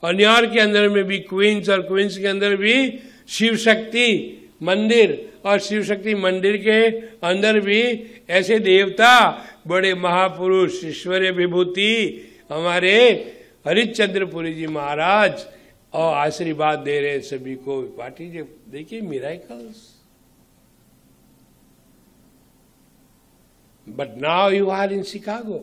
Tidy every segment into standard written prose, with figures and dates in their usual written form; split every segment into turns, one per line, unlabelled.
और न्यूयॉर्क के अंदर में भी क्वींस, और क्वींस के अंदर भी शिव शक्ति मंदिर, और शिव शक्ति मंदिर के अंदर भी ऐसे देवता, बड़े महापुरुष, ईश्वरीय विभूति हमारे हरिश्चंद्रपुरी जी महाराज, और आशीर्वाद दे रहे सभी को। पार्टी जी देखिए miracles. But now you are in Chicago.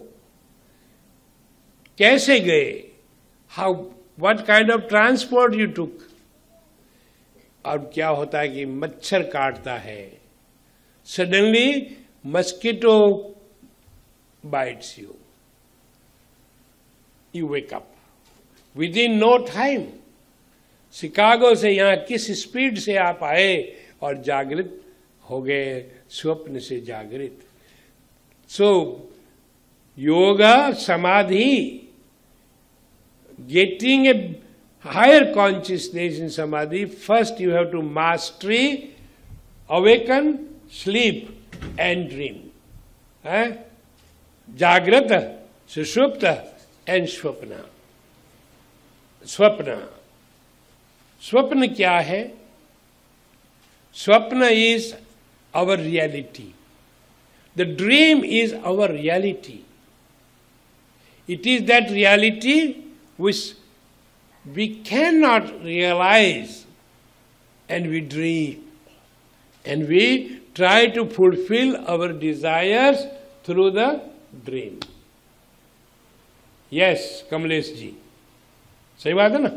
कैसे गए? How, what kind of transport you took? अब क्या होता है कि मच्छर काटता है, suddenly mosquito bytes you, you wake up with in no time. Chicago से यहां किस स्पीड से आप आए और जागृत हो गए, स्वप्न से जागृत। सो योगा, समाधि, getting a higher consciousness in samadhi, first you have to mastery, awaken, sleep and dream. Jagrata, sushupta and swapna. Swapna. Swapna क्या है? Swapna is our reality. The dream is our reality. It is that reality which we cannot realize, and we dream, and we try to fulfill our desires through the dream. Yes, Kamlesh ji, सही बात है ना?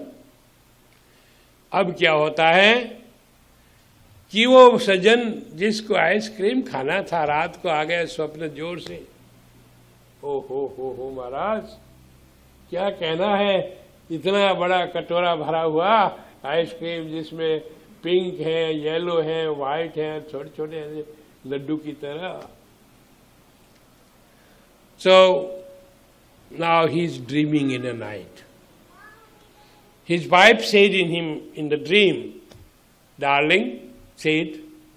अब क्या होता है कि वो सज्जन जिसको आइसक्रीम खाना था, रात को आ गया स्वप्न जोर से। ओ हो महाराज, क्या कहना है, इतना बड़ा कटोरा भरा हुआ आइसक्रीम जिसमें पिंक है, येलो है, व्हाइट है, छोटे छोटे लड्डू की तरह। So now he is dreaming in a night. His wife said in him in the dream, darling said,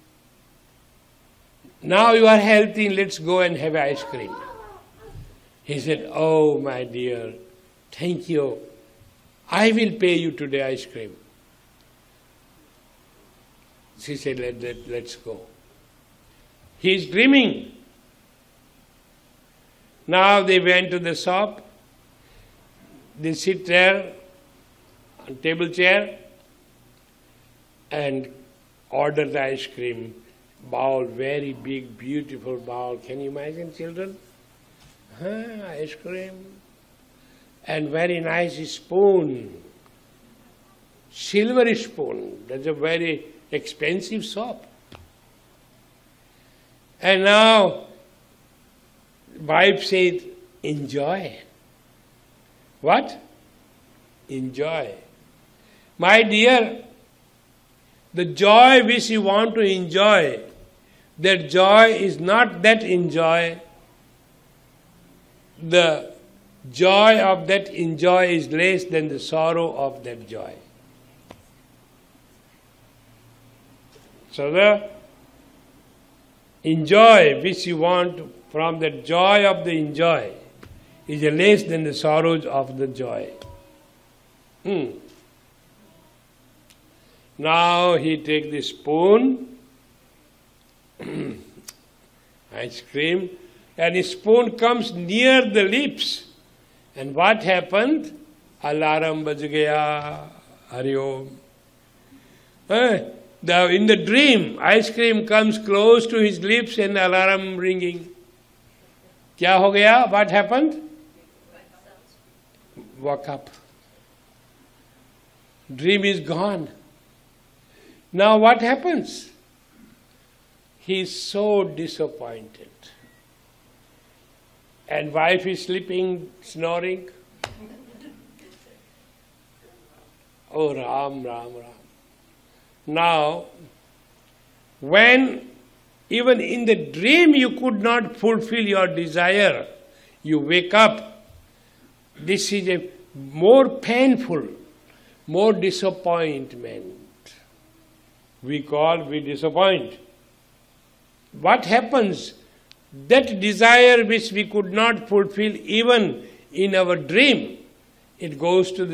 now you are healthy, let's go and have ice cream. He said, oh my dear, thank you. I will pay you today ice cream. She said, let's go. He is dreaming. Now they went to the shop. They sit there on table chair and order the ice cream. Bowl, very big, beautiful bowl. Can you imagine, children? Ice cream. And very nice spoon. Silver spoon. That's a very expensive shop. And now, wife said, enjoy. What? Enjoy. My dear, the joy which you want to enjoy, that joy is not that enjoy. The joy of that enjoy is less than the sorrow of that joy. So the enjoy which you want from the joy of the enjoy is less than the sorrows of the joy. Now he takes the spoon, ice cream, and his spoon comes near the lips. And what happened? Alarm baj gaya. Hari Om. In the dream, ice cream comes close to his lips and alarm ringing. Kya ho gaya? What happened? Woke up. Dream is gone. Now what happens? He is so disappointed. And wife is sleeping, snoring. Oh, Ram, Ram, Ram. Now, when even in the dream you could not fulfill your desire, you wake up, this is a more painful, more disappointment. We disappoint. What happens? That desire which we could not fulfill even in our dream, it goes to the